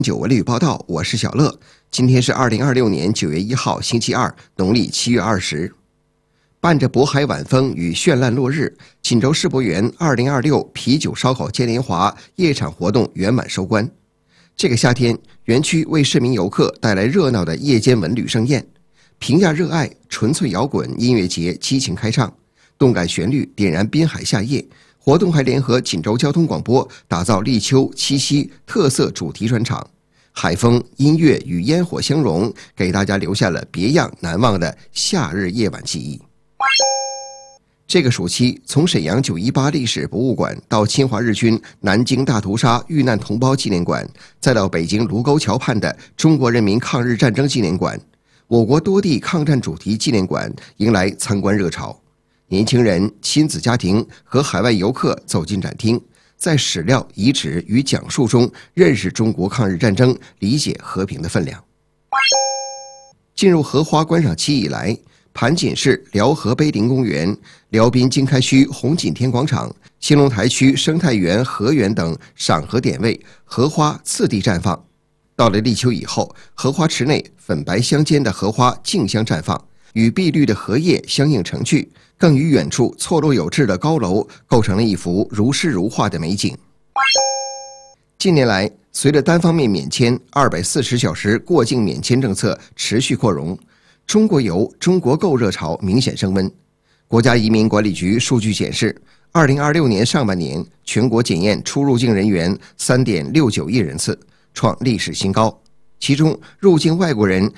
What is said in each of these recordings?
9文旅报道，我是小乐。今天是2026年9月1号，星期二，农历7月20。伴着渤海晚风与绚烂落日，锦州世博园2026啤酒烧烤嘉年华夜场活动圆满收官。这个夏天，园区为市民游客带来热闹的夜间文旅盛宴，平价热爱纯粹摇滚音乐节激情开唱，动感旋律点燃滨海夏夜。活动还联合锦州交通广播打造立秋七夕特色主题专场，海风、音乐与烟火相融，给大家留下了别样难忘的夏日夜晚记忆。这个暑期，从沈阳918历史博物馆到侵华日军南京大屠杀遇难同胞纪念馆，再到北京卢沟桥畔的中国人民抗日战争纪念馆，我国多地抗战主题纪念馆迎来参观热潮。年轻人、亲子家庭和海外游客走进展厅，在史料、遗址与讲述中认识中国抗日战争，理解和平的分量。进入荷花观赏期以来，盘锦市辽河碑林公园、辽滨经开区红景天广场、兴隆台区生态园河园等赏荷点位，荷花次第绽放。到了立秋以后，荷花池内粉白相间的荷花竞相绽放，与碧绿的荷叶相映成趣，更与远处错落有致的高楼构成了一幅如诗如画的美景。近年来，随着单方面免签、240小时过境免签政策持续扩容，中国游、中国购热潮明显升温。国家移民管理局数据显示，2026年上半年全国检验出入境人员 3.69 亿人次，创历史新高。其中，入境外国人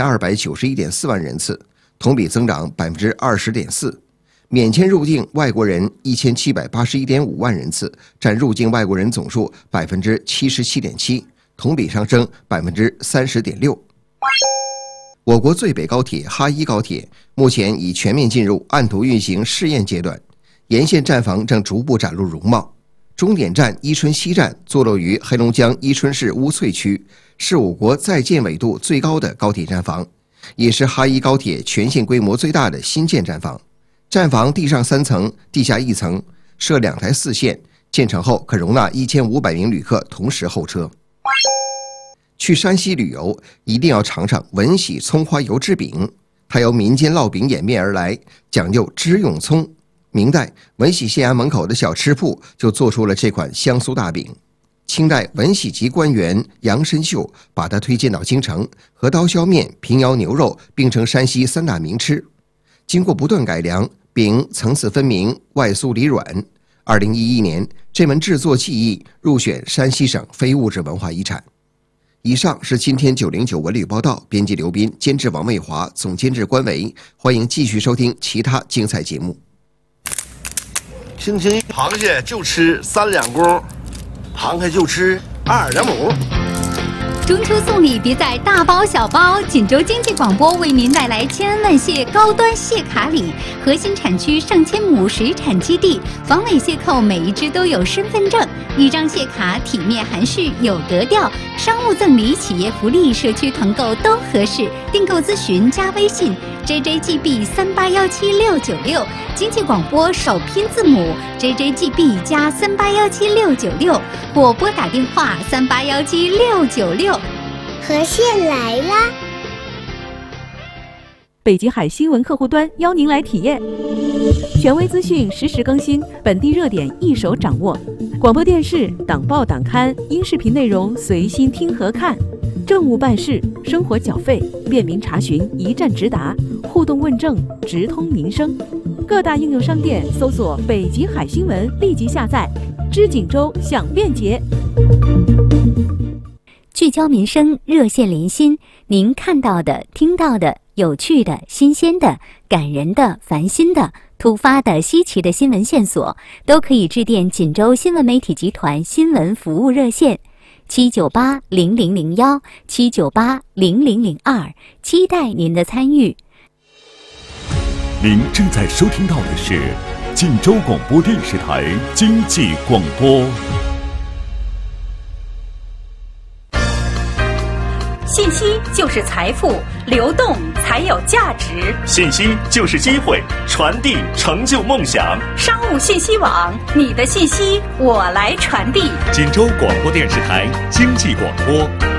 2291.4万人次，同比增长 20.4%。免签入境外国人1781.5万人次，占入境外国人总数 77.7%， 同比上升 30.6%。我国最北高铁哈一高铁目前已全面进入按图运行试验阶段，沿线站房正逐步展露容貌。终点站伊春西站坐落于黑龙江伊春市乌翠区，是我国在建纬度最高的高铁站房，也是哈一高铁全线规模最大的新建站房。站房地上3层，地下1层，设2台4线，建成后可容纳1500名旅客同时候车。去山西旅游一定要尝尝文喜葱花油制饼，它由民间烙饼演变而来，讲究只用葱。明代文喜县衙门口的小吃铺就做出了这款香酥大饼。清代文喜籍官员杨申秀把它推荐到京城，和刀削面、平遥牛肉并称山西3大名吃。经过不断改良，饼层次分明，外酥里软。2011年，这门制作技艺入选山西省非物质文化遗产。以上是今天909文旅报道，编辑刘斌，监制王卫华，总监制关维。欢迎继续收听其他精彩节目。 星期一，螃蟹就吃3两公，螃蟹就吃2两母。 中秋送礼别在大包小包，锦州经济广播为您带来千恩万谢高端蟹卡礼，核心产区上千亩水产基地，防伪蟹扣每一只都有身份证，一张蟹卡体面含蓄有格调，商务赠礼、企业福利、社区团购都合适。订购咨询加微信 JJGB3817696，经济广播首拼字母 JJGB 加3817696，或拨打电话3817696。 河蟹来啦！ 北极海新闻客户端邀您来体验，权威资讯实时更新，本地热点一手掌握，广播电视、党报党刊、音视频内容随心听和看，政务办事、生活缴费便民查询一站直达，互动问政直通民生。各大应用商店搜索北极海新闻，立即下载，知锦州享便捷。 聚焦民生，热线连心，您看到的、听到的、有趣的、新鲜的、感人的、烦心的、突发的、稀奇的新闻线索，都可以致电锦州新闻媒体集团新闻服务热线7980001 7980002，期待您的参与。 您正在收听到的是锦州广播电视台经济广播。 信息就是财富，流动才有价值。 信息就是机会，传递成就梦想。 商务信息网，你的信息我来传递。 锦州广播电视台经济广播。